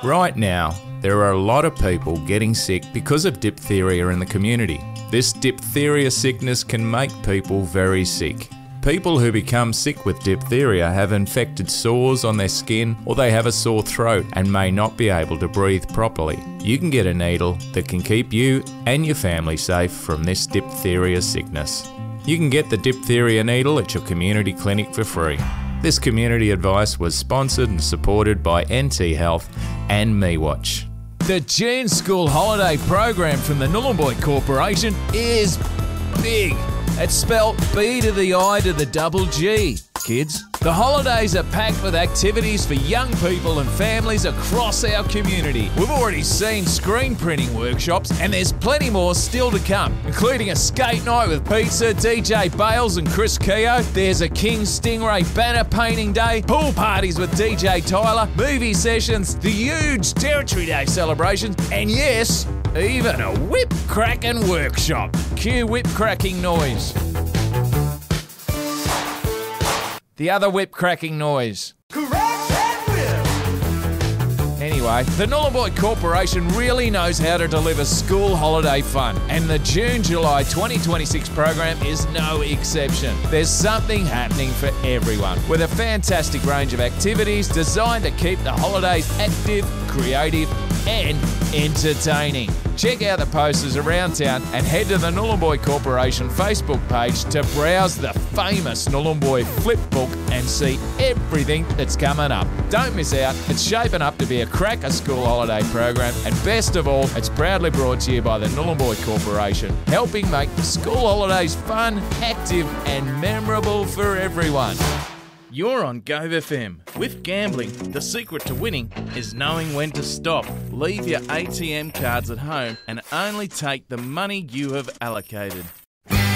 Right now, there are a lot of people getting sick because of diphtheria in the community. This diphtheria sickness can make people very sick. People who become sick with diphtheria have infected sores on their skin, or they have a sore throat and may not be able to breathe properly. You can get a needle that can keep you and your family safe from this diphtheria sickness. You can get the diphtheria needle at your community clinic for free. This community advice was sponsored and supported by NT Health and MeWatch. The June school holiday program from the Nhulunbuy Corporation is big. It's spelled B to the I to the double G, kids. The holidays are packed with activities for young people and families across our community. We've already seen screen printing workshops, and there's plenty more still to come, including a skate night with pizza, DJ Bales and Chris Keogh. There's a King Stingray banner painting day, pool parties with DJ Tyler, movie sessions, the huge Territory Day celebrations, and yes, even a whip cracking workshop. Cue whip cracking noise. The other whip cracking noise. Anyway, the Nhulunbuy Corporation really knows how to deliver school holiday fun, and the June-July 2026 program is no exception. There's something happening for everyone, with a fantastic range of activities designed to keep the holidays active, creative and entertaining. Check out the posters around town and head to the Nhulunbuy Corporation Facebook page to browse the famous Nhulunbuy flip book and see everything that's coming up. Don't miss out, it's shaping up to be a cracker school holiday program, and best of all, it's proudly brought to you by the Nhulunbuy Corporation, helping make the school holidays fun, active and memorable for everyone. You're on Gove FM. With gambling, the secret to winning is knowing when to stop. Leave your ATM cards at home and only take the money you have allocated.